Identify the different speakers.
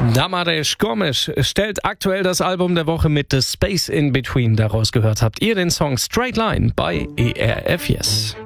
Speaker 1: Damares Gomes stellt aktuell das Album der Woche mit The Space in Between. Daraus gehört habt ihr den Song Straight Line bei ERF Yes.